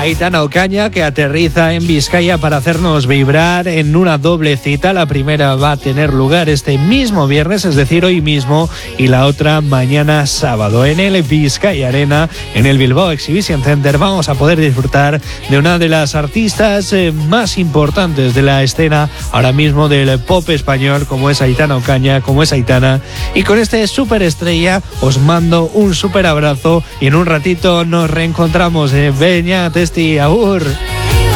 Aitana Ocaña, que aterriza en Vizcaya para hacernos vibrar en una doble cita. La primera va a tener lugar este mismo viernes, es decir, hoy mismo, y la otra mañana sábado. En el Vizcaya Arena, en el Bilbao Exhibition Center, vamos a poder disfrutar de una de las artistas más importantes de la escena ahora mismo del pop español, como es Aitana Ocaña, como es Aitana. Y con este superestrella os mando un super abrazo y en un ratito nos reencontramos. Veña, Testi, agur.